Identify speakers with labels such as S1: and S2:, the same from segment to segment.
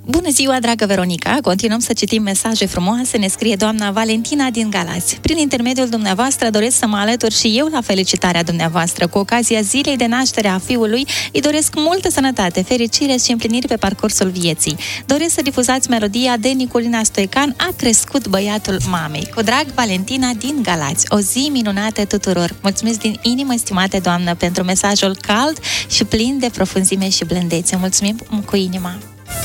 S1: Bună ziua, dragă Veronica! Continuăm să citim mesaje frumoase, ne scrie doamna Valentina din Galați. Prin intermediul dumneavoastră doresc să mă alătur și eu la felicitarea dumneavoastră. Cu ocazia zilei de naștere a fiului, îi doresc multă sănătate, fericire și împliniri pe parcursul vieții. Doresc să difuzați melodia de Nicolina Stoican, A crescut băiatul mamei. Cu drag, Valentina din Galați. O zi minunată tuturor! Mulțumesc din inimă, stimate doamnă, pentru mesajul cald și plin de profunzime și blândețe. Mulțumim cu inima!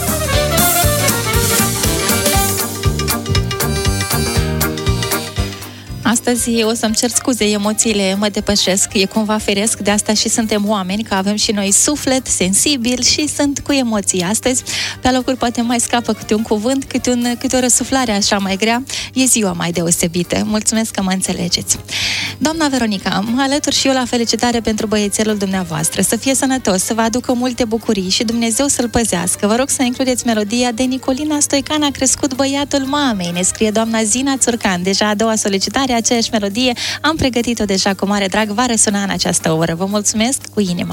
S1: Astăzi o să-mi cer scuze, emoțiile mă depășesc, e cumva firesc, de asta și suntem oameni, că avem și noi suflet sensibil și sunt cu emoții astăzi. Pe locuri poate mai scapă câte un cuvânt, câte o răsuflare așa mai grea. E ziua mai deosebită. Mulțumesc că mă înțelegeți. Doamna Veronica, mă alătur și eu la felicitare pentru băiețelul dumneavoastră. Să fie sănătos, să vă aducă multe bucurii și Dumnezeu să-l păzească. Vă rog să includeți melodia de Nicolina Stoican, A crescut băiatul mamei. Ne scrie doamna Zina Țurcan. Deja a doua solicitare, aceeași melodie, am pregătit-o deja cu mare drag, va răsuna în această oră. Vă mulțumesc cu inima!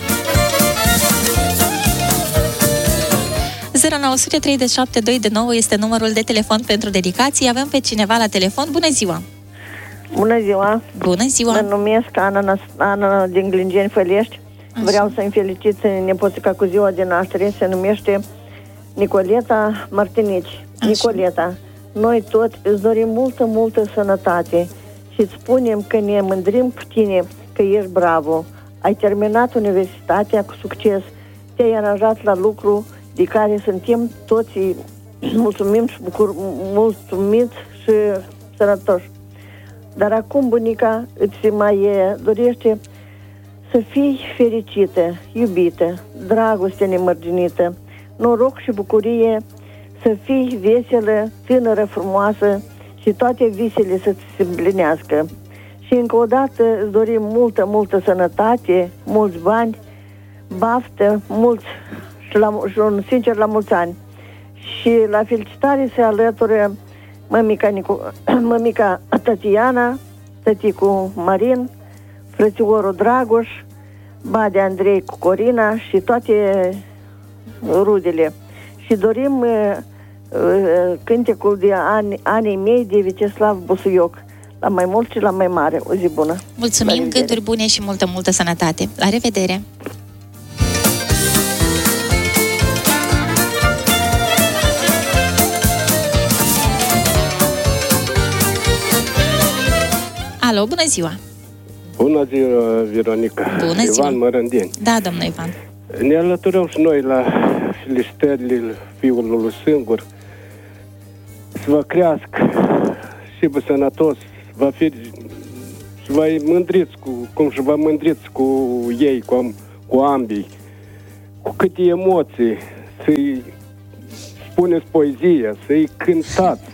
S1: 093729 este numărul de telefon pentru dedicații. Avem pe cineva la telefon. Bună ziua!
S2: Bună ziua!
S1: Bună ziua!
S2: Mă numesc Ana din Glingeni, Fălești. Așa. Vreau să-mi felicit nepoțica cu ziua de naștere. Se numește Nicoleta Martinici. Așa. Nicoleta, noi toți îți dorim multă sănătate și îți spunem că ne mândrim cu tine, că ești bravo. Ai terminat universitatea cu succes, te-ai aranjat la lucru de care suntem toți mulțumiți și sănătoși. Dar acum bunica îți mai dorește să fii fericită, iubită, dragoste nemărginită, noroc și bucurie, să fii veselă, tânără, frumoasă și toate visele să ți se împlinească. Și încă o dată îți dorim multă sănătate, mulți bani, baftă, mulți și un sincer la mulți ani. Și la felicitare se alătură mămica Tatiana, tăticul Marin, frățiorul Dragoș, Bade Andrei cu Corina și toate rudele. Și dorim cântecul de anii mei de Vyacheslav Busuioc. La mai mult și la mai mare. O zi bună!
S1: Mulțumim, gânduri bune și multă sănătate! La revedere! Alo, bună ziua!
S3: Bună ziua, Veronica!
S1: Bună ziua!
S3: Ivan Mărândeni.
S1: Da, domnul Ivan.
S3: Ne alăturăm și noi la felicitările fiului singur. Să vă crească și vă sănătos, va fi și vă mândriți cum și vă mândriți cu ei, cu ambii, cu câte emoții, să-i spuneți poezie, să-i cântați.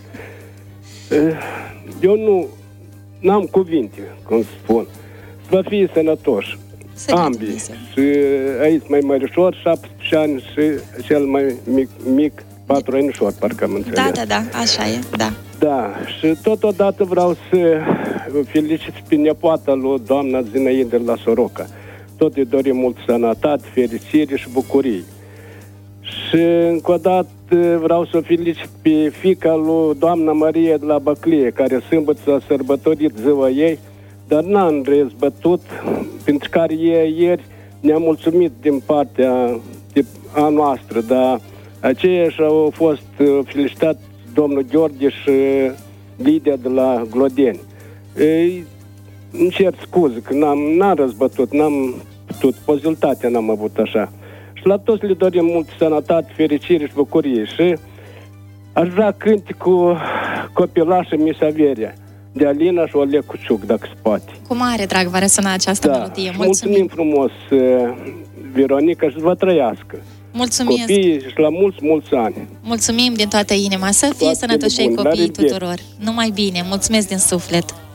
S3: Eu n-am cuvinte, cum spun. Să vă fie sănătoși, ambii. Și aici mai mărișor, 17 ani și cel mai mic 4 anișori, parcă am înțeles.
S1: Da, așa e, da.
S3: Da, și totodată vreau să felicit pe nepoata lui doamna Zinaide la Soroca. Tot îi dorim mult sănătate, fericire și bucurie. Și încă o dată vreau să felicit pe fiica lui doamna Maria de la Băclie, care sâmbătă s-a sărbătorit ziua ei, dar n-am răzbătut, pentru care ieri ne-a mulțumit din partea a noastră, dar aceiași au fost felicitat domnul Gheorghe și Lidia de la Glodeni. Îmi cer scuze că n-am răzbătut, n-am putut, pozibilitatea n-am avut așa. Și la toți le dorim mult sănătate, fericire și bucurie. Și aș vrea cânti cu Copilașă Misaveria, de Alina și Oleg Cuciuc, dacă se poate.
S1: Cu mare drag va răsuna această melodie.
S3: Mulțumim frumos, Veronica, și vă trăiască.
S1: Mulțumesc.
S3: Copiii și la mulți ani.
S1: Mulțumim din toată inima. Să fie sănătoși copiii tuturor. Numai bine. Mulțumesc din suflet.